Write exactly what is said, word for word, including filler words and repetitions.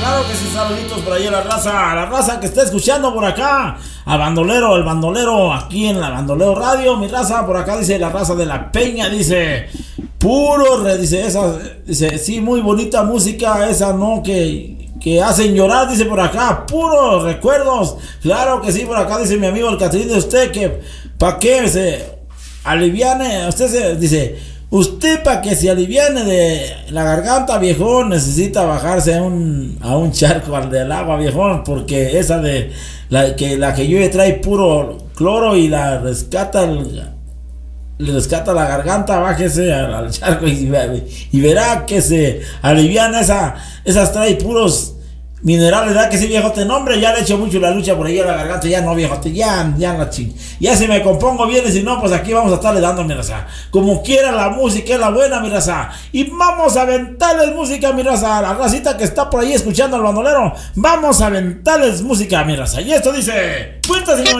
claro que sí, saluditos por ahí a la raza, a la raza que está escuchando por acá, a Bandolero, el Bandolero, aquí en la Bandolero Radio, mi raza, por acá dice la raza de la Peña, dice, puro, re, dice, esa, dice, sí, muy bonita música, esa no, que, que hacen llorar, dice por acá, puros recuerdos, claro que sí, por acá dice mi amigo el Catrín de usted, que, ¿pa' qué se aliviane? Usted se, dice, usted para que se aliviane de la garganta, viejón, necesita bajarse a un, a un charco al del agua, viejón, porque esa de la que la que llueve trae puro cloro y la rescata el, le rescata la garganta, bájese al, al charco y, y verá que se aliviana, esa, esas trae puros minerales, ¿verdad que sí, viejote? No, hombre, ya le echo mucho la lucha por ahí a la garganta, ya no, viejote, ya, ya la ching. Ya si me compongo bien y si no, pues aquí vamos a estarle dando, mi raza. Como quiera, la música es la buena, mi raza. Y vamos a aventarles música, mi raza. La racita que está por ahí escuchando al bandolero, vamos a aventarles música, mi raza. Y esto dice, cuenta, señor.